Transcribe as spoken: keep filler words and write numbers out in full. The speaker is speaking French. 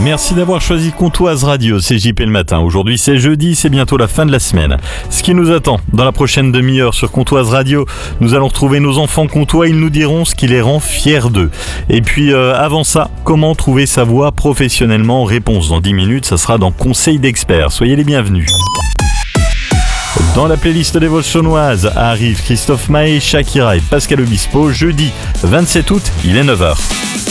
Merci d'avoir choisi Comtoise Radio, c'est J P le matin. Aujourd'hui c'est jeudi, c'est bientôt la fin de la semaine. Ce qui nous attend dans la prochaine demi-heure sur Comtoise Radio, nous allons retrouver nos enfants comtois, ils nous diront ce qui les rend fiers d'eux. Et puis euh, avant ça, comment trouver sa voie professionnellement? Réponse dans dix minutes, ça sera dans Conseil d'experts. Soyez les bienvenus. Dans la playlist des Vosges-Saunoises arrive Christophe Maé, Shakira et Pascal Obispo. Jeudi vingt-sept août, il est neuf heures.